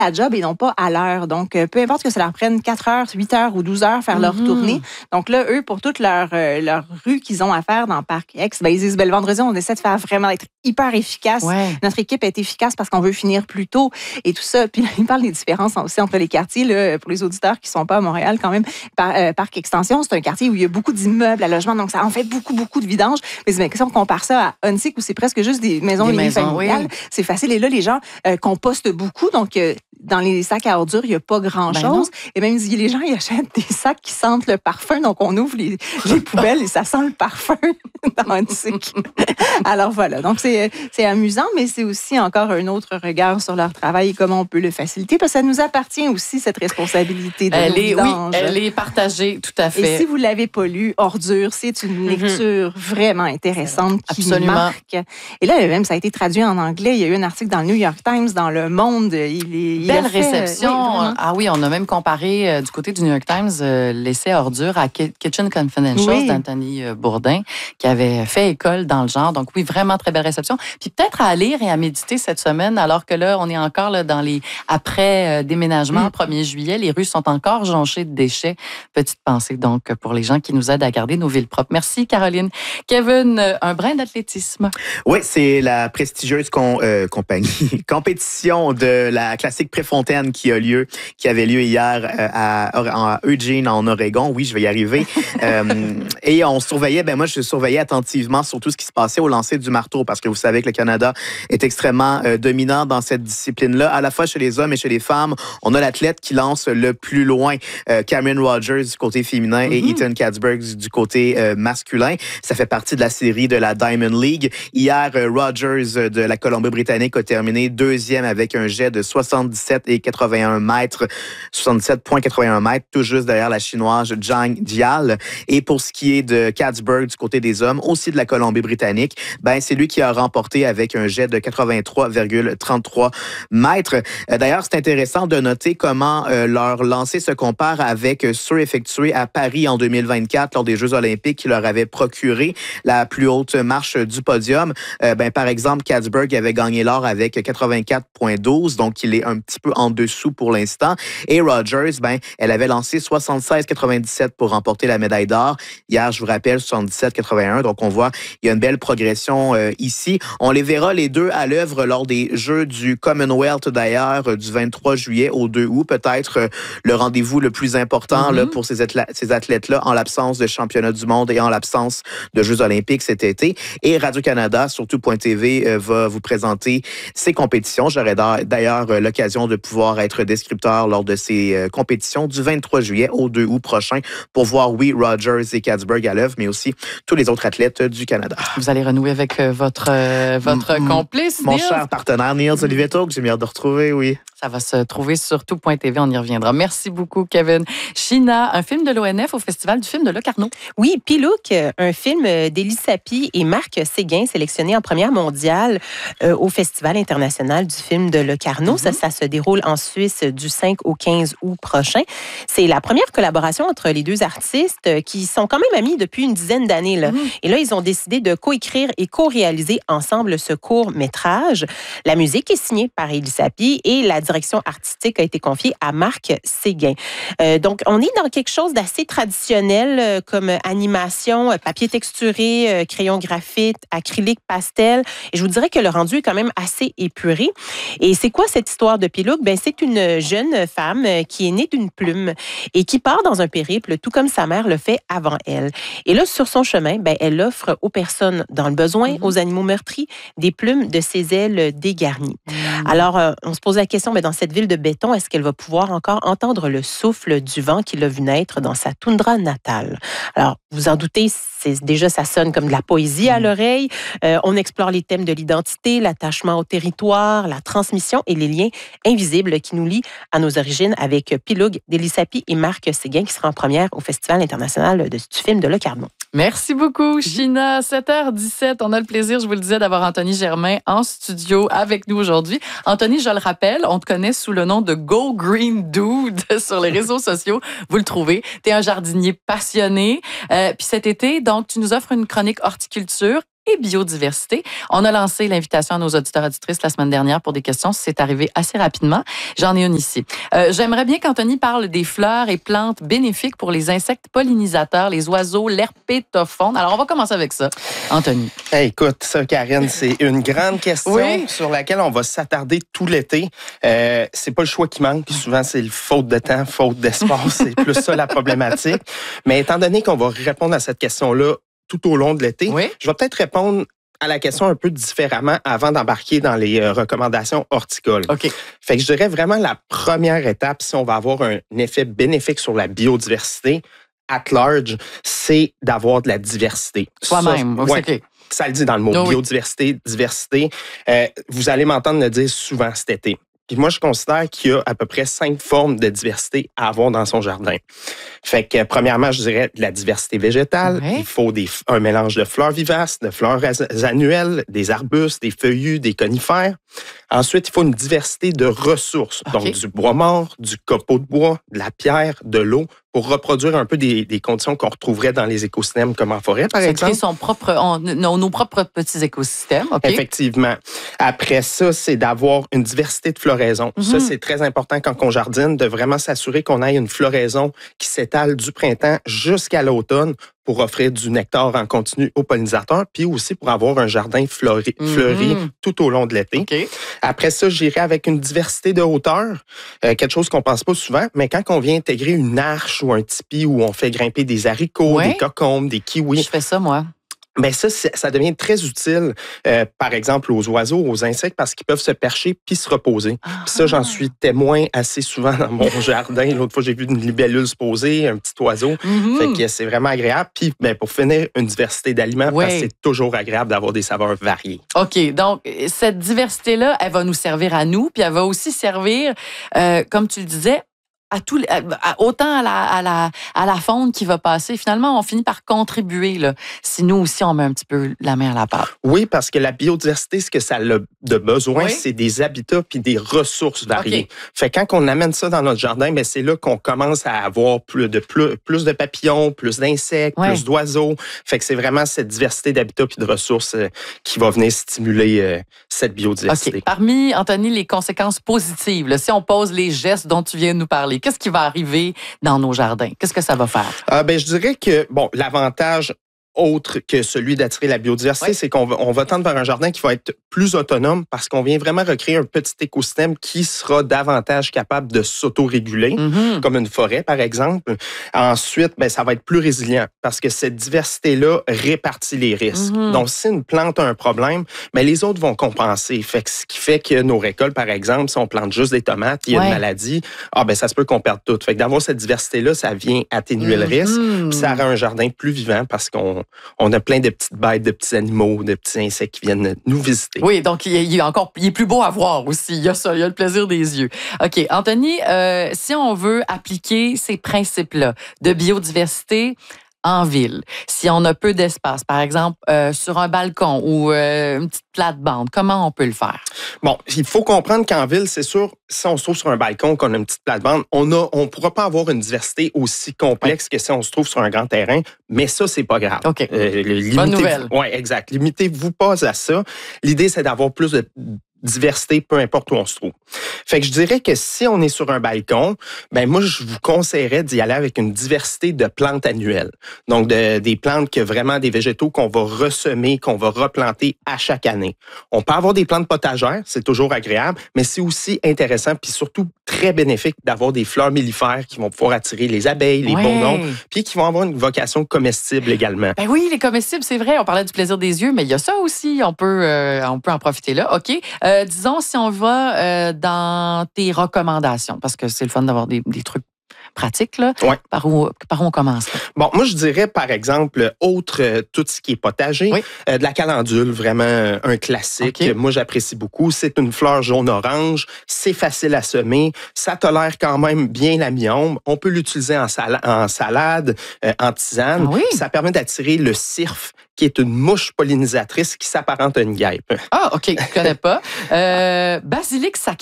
la job et non pas à l'heure. Donc, peu importe que ça leur prenne 4 heures, 8 heures ou 12 heures faire leur tournée. Donc là, eux, pour toute leur rue qu'ils ont à faire dans Parc X, ils disent, le vendredi, on essaie de faire vraiment être hyper efficace. Ouais. Notre équipe est efficace parce qu'on veut finir plus tôt et tout ça. Puis là, ils parlent des différences aussi entre les quartiers. Là, pour les auditeurs qui ne sont pas à Montréal, quand même, Parc Extension, c'est un quartier où il y a beaucoup d'immeubles à logement. Donc, ça en fait beaucoup de vidange. Mais si on compare ça à Huntsic, où c'est presque juste des maisons unifamiliales, c'est facile. Et là, les gens compostent beaucoup. Donc, dans les sacs à ordures, il n'y a pas grand-chose. Et même, les gens, ils achètent des sacs qui sentent le parfum. Donc, on ouvre les poubelles et ça sent le parfum dans Huntsic. Alors, voilà. Donc, c'est amusant, mais c'est aussi encore un autre regard sur leur travail et comment on peut le faciliter. Parce que ça nous appartient aussi, cette responsabilité de nos vidanges. Oui, elle est partagée, tout à fait. Et si vous ne l'avez pas lu, Ordure, c'est une lecture vraiment intéressante qui marque. Et là, même, ça a été traduit en anglais. Il y a eu un article dans le New York Times, dans Le Monde. Belle réception. Oui, on a même comparé du côté du New York Times l'essai Ordure à Kitchen Confidential d'Anthony Bourdain, qui avait fait école dans le genre. Donc oui, vraiment très belle réception. Puis peut-être à lire et à méditer cette semaine, alors que là, on est encore là, dans les après-déménagements, 1er juillet. Les rues sont encore jonchées de déchets. Petite pensée donc pour les gens qui nous aident à garder nos villes propres. Merci Caroline. Kevin, un brin d'athlétisme. Oui, c'est la prestigieuse compétition de la classique Préfontaine qui avait lieu hier à Eugene, en Oregon. Oui, je vais y arriver. Et on surveillait, moi je surveillais attentivement sur tout ce qui se passait au lancer du marteau, parce que vous savez que le Canada est extrêmement dominant dans cette discipline-là, à la fois chez les hommes et chez les femmes. On a l'athlète qui lance le plus loin, Cameron Rogers du côté féminin et Ethan Katzberg du côté masculin. Ça fait partie de la série de la Diamond League. Hier, Rogers de la Colombie-Britannique a terminé deuxième avec un jet de 77,81 mètres, 77,81 mètres, tout juste derrière la Chinoise Zhang Dial. Et pour ce qui est de Katzberg du côté des hommes, aussi de la Colombie-Britannique, c'est lui qui a remporté avec un jet de 83,33 mètres. D'ailleurs, c'est intéressant de noter comment leur lancer se compare avec ceux effectués à Paris en 2024 lors des Jeux olympiques qui leur avaient procuré la plus haute marche du podium. Par exemple, Katzberg avait gagné l'or avec 84,12, donc il est un petit peu en dessous pour l'instant. Et Rogers, elle avait lancé 76,97 pour remporter la médaille d'or. Hier, je vous rappelle, 77,81. Donc, on voit, il y a une belle progression ici. On les verra les deux à l'œuvre lors des Jeux du Commonwealth, d'ailleurs, du 23 juillet au 2 août. Peut-être le rendez-vous le plus important là, pour ces athlètes-là, en l'absence de championnat du monde et en l'absence de Jeux olympiques cet été. Et Radio-Canada, surtout .tv, va vous présenter ces compétitions. J'aurai d'ailleurs l'occasion de pouvoir être descripteur lors de ces compétitions du 23 juillet au 2 août prochain pour voir, Rogers et Katzberg à l'œuvre, mais aussi tous les autres athlètes du Canada. Vous allez renouer avec votre complice, mon Niels. cher partenaire, Niels Olivetto, que j'ai bien hâte de retrouver, oui. Ça va se trouver sur tout.tv, on y reviendra. Merci beaucoup, Kevin. China, un film de l'ONF au Festival du film de Locarno. Oui, Pilouk, un film d'Élie Sapie et Marc Séguin, sélectionné en première mondiale au Festival international du film de Locarno. Ça se déroule en Suisse du 5 au 15 août prochain. C'est la première collaboration entre les deux artistes qui sont quand même amis depuis une dizaine d'années. Et là, ils ont décidé de coécrire et co-réaliser ensemble ce court-métrage. La musique est signée par Élie Sapie et la direction artistique a été confiée à Marc Séguin. Donc, on est dans quelque chose d'assez traditionnel comme animation, papier texturé, crayon graphite, acrylique, pastel. Et je vous dirais que le rendu est quand même assez épuré. Et c'est quoi cette histoire de Pilouk? C'est une jeune femme qui est née d'une plume et qui part dans un périple, tout comme sa mère le fait avant elle. Et là, sur son chemin, elle offre aux personnes dans le besoin, aux animaux meurtris, des plumes de ses ailes dégarnies. Alors, on se pose la question, dans cette ville de béton, est-ce qu'elle va pouvoir encore entendre le souffle du vent qui l'a vu naître dans sa toundra natale? Alors, vous en doutez, déjà, ça sonne comme de la poésie à l'oreille. On explore les thèmes de l'identité, l'attachement au territoire, la transmission et les liens invisibles qui nous lient à nos origines avec Pilouk d'Élie Sapie et Marc Séguin qui sera en première au Festival international du film de Locarno. Merci beaucoup, China. 7h17, on a le plaisir, je vous le disais, d'avoir Anthony Germain en studio avec nous aujourd'hui. Anthony, je le rappelle, on te connaît sous le nom de Go Green Dude sur les réseaux sociaux. Vous le trouvez. Tu es un jardinier passionné. Puis cet été, donc, tu nous offres une chronique horticulture. et biodiversité. On a lancé l'invitation à nos auditeurs et auditrices la semaine dernière pour des questions. C'est arrivé assez rapidement. J'en ai une ici. J'aimerais bien qu'Anthony parle des fleurs et plantes bénéfiques pour les insectes pollinisateurs, les oiseaux, l'herpétofaune. Alors, on va commencer avec ça. Anthony. Hey, écoute, ça, Karine, c'est une grande question sur laquelle on va s'attarder tout l'été. C'est pas le choix qui manque. Souvent, c'est le faute de temps, faute d'espace. C'est plus ça la problématique. Mais étant donné qu'on va répondre à cette question-là tout au long de l'été, je vais peut-être répondre à la question un peu différemment avant d'embarquer dans les recommandations horticoles. Fait que je dirais vraiment la première étape, si on va avoir un effet bénéfique sur la biodiversité at large, c'est d'avoir de la diversité. Soi-même. Ça le dit dans le mot biodiversité, diversité. Vous allez m'entendre le dire souvent cet été. Puis moi, je considère qu'il y a à peu près 5 formes de diversité à avoir dans son jardin. Fait que, premièrement, je dirais de la diversité végétale. Il faut un mélange de fleurs vivaces, de fleurs annuelles, des arbustes, des feuillus, des conifères. Ensuite, il faut une diversité de ressources. Donc, du bois mort, du copeau de bois, de la pierre, de l'eau, pour reproduire un peu des conditions qu'on retrouverait dans les écosystèmes comme en forêt, par exemple. Nos propres petits écosystèmes. Effectivement. Après ça, c'est d'avoir une diversité de floraison. Ça, c'est très important quand on jardine, de vraiment s'assurer qu'on ait une floraison qui s'étale du printemps jusqu'à l'automne pour offrir du nectar en continu aux pollinisateurs, puis aussi pour avoir un jardin fleuri tout au long de l'été. Après ça, j'irai avec une diversité de hauteur, quelque chose qu'on pense pas souvent, mais quand on vient intégrer une arche ou un tipi où on fait grimper des haricots, des cocombes, des kiwis. Je fais ça, moi. Ben ça devient très utile, par exemple, aux oiseaux, aux insectes, parce qu'ils peuvent se percher puis se reposer. Puis ça, j'en suis témoin assez souvent dans mon jardin. L'autre fois, j'ai vu une libellule se poser, un petit oiseau. Fait que c'est vraiment agréable. Puis, pour finir, une diversité d'aliments, parce que c'est toujours agréable d'avoir des saveurs variées. OK. Donc, cette diversité-là, elle va nous servir à nous, puis elle va aussi servir, comme tu le disais, autant à la faune qui va passer. Finalement, on finit par contribuer là, si nous aussi, on met un petit peu la main à la pâte. Oui, parce que la biodiversité, ce que ça a de besoin, c'est des habitats puis des ressources variées. Fait que quand on amène ça dans notre jardin, c'est là qu'on commence à avoir plus de papillons, plus d'insectes, plus d'oiseaux. Fait que c'est vraiment cette diversité d'habitats puis de ressources qui va venir stimuler cette biodiversité. Parmi, Anthony, les conséquences positives, là, si on pose les gestes dont tu viens de nous parler, qu'est-ce qui va arriver dans nos jardins? Qu'est-ce que ça va faire? Je dirais que, l'avantage autre que celui d'attirer la biodiversité, c'est qu'on va tendre vers un jardin qui va être plus autonome parce qu'on vient vraiment recréer un petit écosystème qui sera davantage capable de s'autoréguler, comme une forêt, par exemple. Ensuite, ça va être plus résilient parce que cette diversité-là répartit les risques. Donc, si une plante a un problème, les autres vont compenser. Fait que ce qui fait que nos récoltes, par exemple, si on plante juste des tomates, il y a une maladie, ça se peut qu'on perde tout. Fait que d'avoir cette diversité-là, ça vient atténuer le risque. Puis ça rend un jardin plus vivant parce qu'on a plein de petites bêtes, de petits animaux, de petits insectes qui viennent nous visiter. Oui, donc il est plus beau à voir aussi. Il y a ça, il y a le plaisir des yeux. OK, Anthony, si on veut appliquer ces principes-là de biodiversité en ville, si on a peu d'espace, par exemple sur un balcon ou une petite plate-bande, comment on peut le faire? Bon, il faut comprendre qu'en ville, c'est sûr, si on se trouve sur un balcon, qu'on a une petite plate-bande, on ne pourra pas avoir une diversité aussi complexe que si on se trouve sur un grand terrain, mais ça, c'est pas grave. OK. Bonne nouvelle. Oui, exact. Limitez-vous pas à ça. L'idée, c'est d'avoir plus de diversité, peu importe où on se trouve. Fait que je dirais que si on est sur un balcon, moi, je vous conseillerais d'y aller avec une diversité de plantes annuelles. Donc, des plantes vraiment des végétaux qu'on va ressemer, qu'on va replanter à chaque année. On peut avoir des plantes potagères, c'est toujours agréable, mais c'est aussi intéressant puis surtout très bénéfique d'avoir des fleurs mellifères qui vont pouvoir attirer les abeilles, les bourdons, puis qui vont avoir une vocation comestible également. Oui, les comestibles, c'est vrai. On parlait du plaisir des yeux, mais il y a ça aussi. On peut en profiter là. OK. Disons, si on va dans tes recommandations, parce que c'est le fun d'avoir des trucs pratiques, là. Par où on commence? Là? Bon, moi, je dirais, par exemple, tout ce qui est potager, de la calendule, vraiment un classique. Moi, j'apprécie beaucoup. C'est une fleur jaune-orange. C'est facile à semer. Ça tolère quand même bien la mi-ombre. On peut l'utiliser en salade, en tisane. Ça permet d'attirer le cirfe, qui est une mouche pollinisatrice qui s'apparente à une guêpe. Ah, OK. Je ne connais pas. Basilic sacré.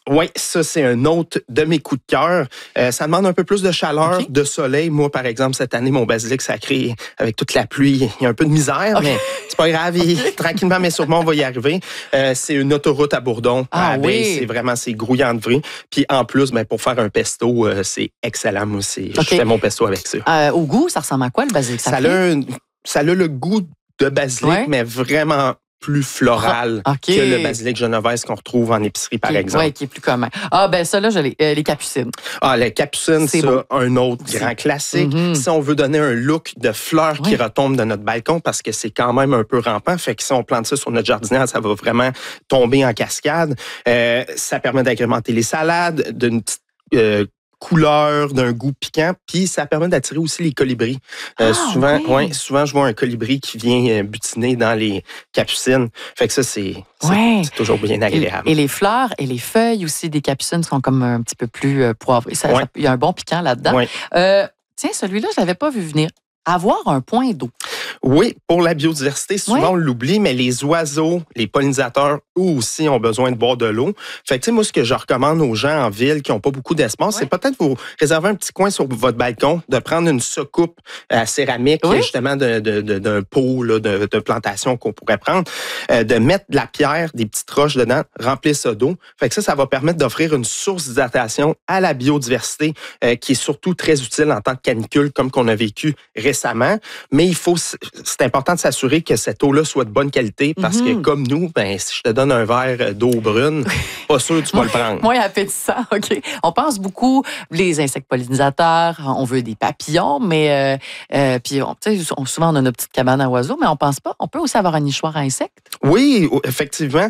Oui, ça, c'est un autre de mes coups de cœur. Ça demande un peu plus de chaleur, de soleil. Moi, par exemple, cette année, mon basilic sacré, avec toute la pluie, il y a un peu de misère, mais c'est pas grave. Tranquillement, mais sûrement, on va y arriver. C'est une autoroute à Bourdon. C'est vraiment, c'est grouillant de vrai. Puis en plus, pour faire un pesto, c'est excellent. Moi, je fais mon pesto avec ça. Au goût, ça ressemble à quoi, le basilic sacré? Ça a le goût de basilic, mais vraiment plus floral que le basilic genovese qu'on retrouve en épicerie, par exemple. Oui, qui est plus commun. Ça, là, les capucines. Les capucines, c'est un autre grand classique. Si on veut donner un look de fleurs qui retombe de notre balcon, parce que c'est quand même un peu rampant, fait que si on plante ça sur notre jardinière, ça va vraiment tomber en cascade. Ça permet d'agrémenter les salades, d'une petite couleur, d'un goût piquant, puis ça permet d'attirer aussi les colibris. Souvent, je vois un colibri qui vient butiner dans les capucines. Fait que ça, c'est toujours bien agréable. Et les fleurs et les feuilles aussi des capucines sont comme un petit peu plus poivrées. Il y a un bon piquant là-dedans. Tiens, celui-là, je l'avais pas vu venir. Avoir un point d'eau. Oui, pour la biodiversité, souvent on l'oublie, mais les oiseaux, les pollinisateurs, eux aussi ont besoin de boire de l'eau. Fait que, moi, ce que je recommande aux gens en ville qui n'ont pas beaucoup d'espace, c'est peut-être vous réserver un petit coin sur votre balcon, de prendre une soucoupe à céramique, justement, d'un pot de plantation qu'on pourrait prendre, de mettre de la pierre, des petites roches dedans, remplir ça d'eau. Fait que ça va permettre d'offrir une source d'hydratation à la biodiversité qui est surtout très utile en temps de canicule, comme qu'on a vécu récemment. Mais c'est important de s'assurer que cette eau-là soit de bonne qualité parce que comme nous, si je te donne un verre d'eau brune, pas sûr que tu vas le prendre. Moins appétissant, OK. On pense beaucoup les insectes pollinisateurs, on veut des papillons, mais puis souvent on a nos petites cabanes à oiseaux, mais on pense pas. On peut aussi avoir un nichoir à insectes. Oui, effectivement.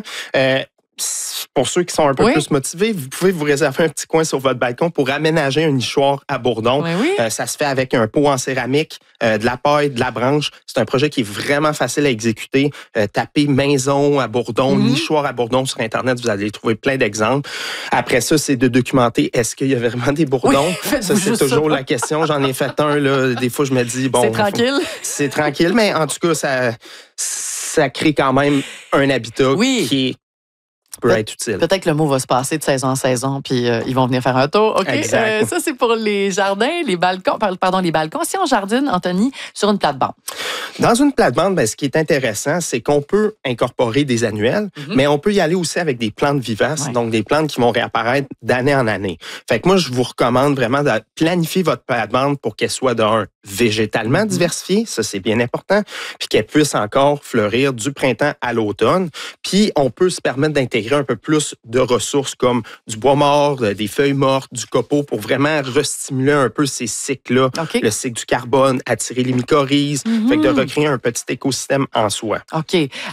Pour ceux qui sont un peu plus motivés, vous pouvez vous réserver un petit coin sur votre balcon pour aménager un nichoir à Bourdon. Ça se fait avec un pot en céramique, de la paille, de la branche. C'est un projet qui est vraiment facile à exécuter. Tapez maison à Bourdon, nichoir à Bourdon sur Internet, vous allez trouver plein d'exemples. Après ça, c'est de documenter est-ce qu'il y a vraiment des bourdons. Ça, c'est toujours la question. J'en ai fait un, là. Des fois, je me dis, bon... C'est tranquille. C'est tranquille, mais en tout cas, ça crée quand même un habitat qui peut être utile. Peut-être que le mot va se passer de saison en saison, puis ils vont venir faire un tour. OK. Ça, c'est pour les jardins, les balcons. Pardon, les balcons. Si on jardine, Anthony, sur une plate-bande. Dans une plate-bande, ce qui est intéressant, c'est qu'on peut incorporer des annuels, mais on peut y aller aussi avec des plantes vivaces, donc des plantes qui vont réapparaître d'année en année. Fait que moi, je vous recommande vraiment de planifier votre plate-bande pour qu'elle soit végétalement diversifiée, ça c'est bien important, puis qu'elle puisse encore fleurir du printemps à l'automne. Puis on peut se permettre d'intégrer un peu plus de ressources comme du bois mort, des feuilles mortes, du copeau pour vraiment restimuler un peu ces cycles-là. Le cycle du carbone, attirer les mycorhizes, fait que de recréer un petit écosystème en soi. OK.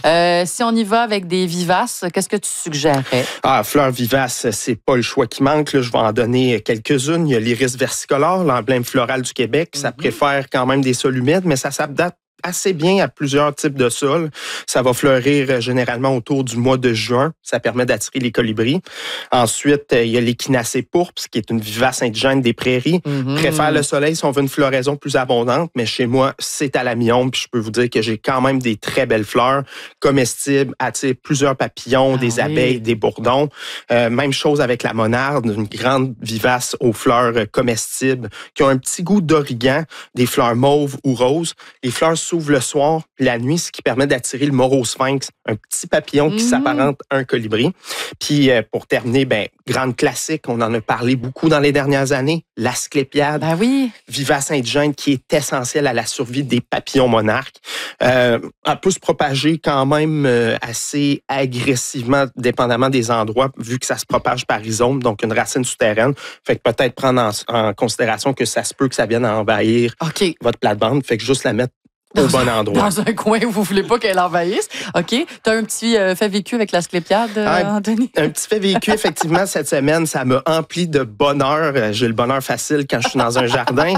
Si on y va avec des vivaces, qu'est-ce que tu suggérerais? Fleurs vivaces, c'est pas le choix qui manque. Là, je vais en donner quelques-unes. Il y a l'iris versicolore, l'emblème floral du Québec. Ça préfère quand même des sols humides, mais ça s'adapte assez bien à plusieurs types de sols. Ça va fleurir généralement autour du mois de juin. Ça permet d'attirer les colibris. Ensuite, il y a l'échinacée pourpre, qui est une vivace indigène des prairies. Préfère le soleil si on veut une floraison plus abondante, mais chez moi, c'est à la mi-ombre. Puis je peux vous dire que j'ai quand même des très belles fleurs comestibles, attirent plusieurs papillons, des abeilles, des bourdons. Même chose avec la monarde, une grande vivace aux fleurs comestibles qui ont un petit goût d'origan, des fleurs mauves ou roses. Les fleurs s'ouvre le soir, la nuit, ce qui permet d'attirer le morosphinx, un petit papillon qui s'apparente à un colibri. Puis, pour terminer, grande classique, on en a parlé beaucoup dans les dernières années, l'asclépiade, vivace indigène qui est essentielle à la survie des papillons monarques. Elle peut se propager quand même assez agressivement, dépendamment des endroits, vu que ça se propage par rhizome, donc une racine souterraine. Fait que peut-être prendre en considération que ça se peut que ça vienne envahir votre plate-bande. Fait que juste la mettre au bon endroit. Dans un coin où vous ne voulez pas qu'elle envahisse. OK. Tu as un petit fait vécu avec l'asclépiade, Anthony? Un petit fait vécu, effectivement, cette semaine, ça m'a empli de bonheur. J'ai le bonheur facile quand je suis dans un jardin.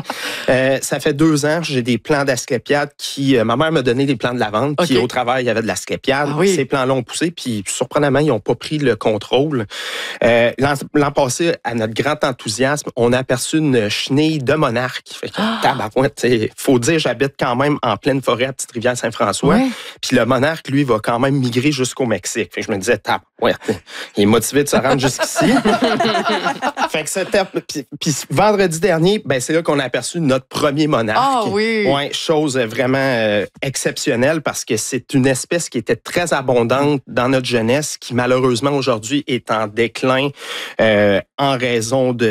Ça fait 2 ans, j'ai des plants d'asclépiade ma mère m'a donné des plants de lavande, puis au travail, il y avait de l'asclépiade. Ces plants-là ont poussé, puis surprenamment, ils n'ont pas pris le contrôle. L'an passé, à notre grand enthousiasme, on a aperçu une chenille de monarque. Fait que, tabarouette, faut dire, j'habite quand même en plein pleine forêt à Petite-Rivière-Saint-François. Ouais. Puis le monarque, lui, va quand même migrer jusqu'au Mexique. Fait que je me disais, ouais, il est motivé de se rendre jusqu'ici. Fait que puis vendredi dernier, ben c'est là qu'on a aperçu notre premier monarque. Ah oui! Ouais, chose vraiment exceptionnelle parce que c'est une espèce qui était très abondante dans notre jeunesse qui malheureusement aujourd'hui est en déclin en raison de